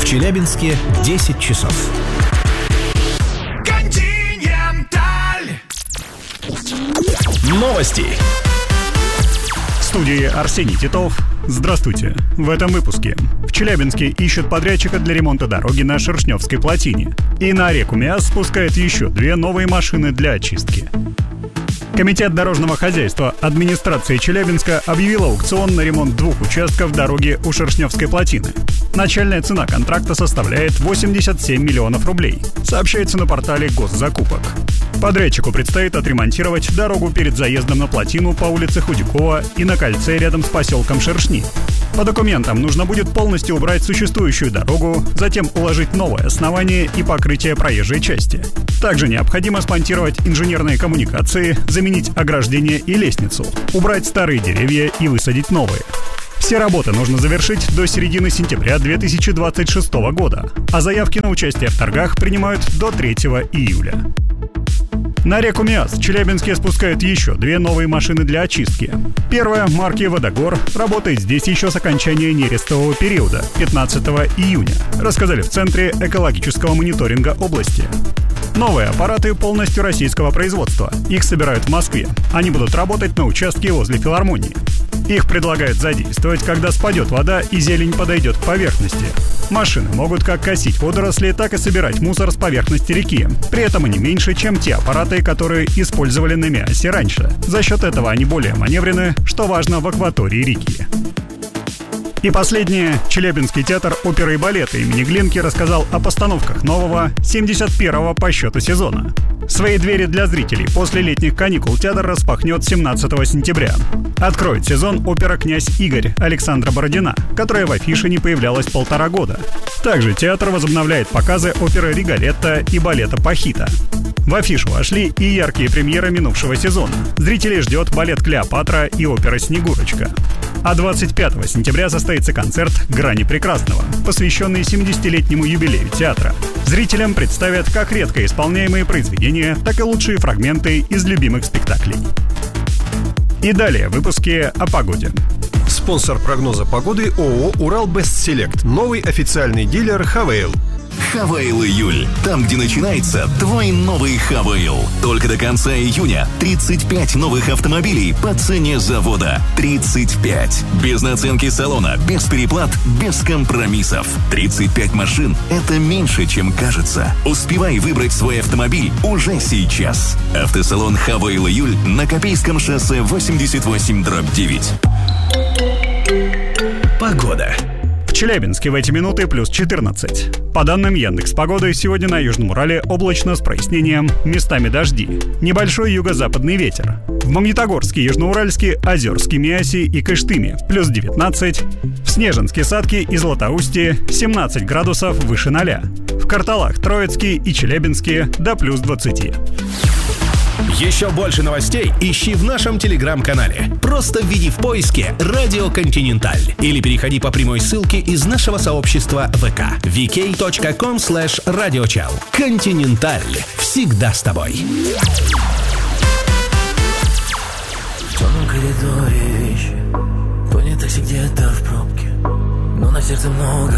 В Челябинске 10 часов. Новости. В студии Арсений Титов. Здравствуйте. В этом выпуске. В Челябинске ищут подрядчика для ремонта дороги на Шершневской плотине. И на реку Миас спускают еще 2 новые машины для очистки. Комитет дорожного хозяйства администрации Челябинска объявил аукцион на ремонт 2 участков дороги у Шершневской плотины. Начальная цена контракта составляет 87 миллионов рублей, сообщается на портале госзакупок. Подрядчику предстоит отремонтировать дорогу перед заездом на плотину по улице Худякова и на кольце рядом с поселком Шершни. По документам нужно будет полностью убрать существующую дорогу, затем уложить новое основание и покрытие проезжей части. Также необходимо смонтировать инженерные коммуникации, заменить ограждение и лестницу, убрать старые деревья и высадить новые. Все работы нужно завершить до середины сентября 2026 года, а заявки на участие в торгах принимают до 3 июля. На реку Миас в Челябинске спускают еще 2 новые машины для очистки. Первая, марки «Водогор», работает здесь еще с окончания нерестового периода, 15 июня, рассказали в Центре экологического мониторинга области. Новые аппараты полностью российского производства. Их собирают в Москве. Они будут работать на участке возле филармонии. Их предлагают задействовать, когда спадет вода и зелень подойдет к поверхности. Машины могут как косить водоросли, так и собирать мусор с поверхности реки. При этом они меньше, чем те аппараты, которые использовали на Миасе раньше. За счет этого они более маневренны, что важно в акватории реки. И последнее. Челябинский театр оперы и балета имени Глинки рассказал о постановках нового, 71-го по счету сезона. Свои двери для зрителей после летних каникул театр распахнет 17 сентября. Откроет сезон опера «Князь Игорь» Александра Бородина, которая в афише не появлялась 1,5 года. Также театр возобновляет показы оперы «Риголетто» и балета «Пахита». В афишу вошли и яркие премьеры минувшего сезона. Зрителей ждет балет «Клеопатра» и опера «Снегурочка». А 25 сентября состоится концерт «Грани прекрасного», посвященный 70-летнему юбилею театра. Зрителям представят как редко исполняемые произведения, так и лучшие фрагменты из любимых спектаклей. И далее в выпуске о погоде. Спонсор прогноза погоды ООО «Урал-Бестселект». Новый официальный дилер «Хавейл». Хавейл июль. Там, где начинается твой новый Хавейл. Только до конца июня 35 новых автомобилей по цене завода. 35. Без наценки салона, без переплат, без компромиссов. 35 машин – это меньше, чем кажется. Успевай выбрать свой автомобиль уже сейчас. Автосалон Хавейл июль на Копейском шоссе 88/9. Погода. В Челябинске в эти минуты плюс 14. По данным Яндекс.Погоды, сегодня на Южном Урале облачно с прояснением, местами дожди. Небольшой юго-западный ветер. В Магнитогорске, Южноуральске, Озерске, Миасе и Кыштыме плюс 19. В Снежинске, Садке и Златоусте 17 градусов выше 0. В Карталах, Троицке и Челябинске до плюс 20. Еще больше новостей ищи в нашем телеграм-канале. Просто введи в поиске «Радио Континенталь» или переходи по прямой ссылке из нашего сообщества ВК vk.com/radiochal. Континенталь. Всегда с тобой. В темном коридоре вещи, понятых где-то в пробке, но на сердце много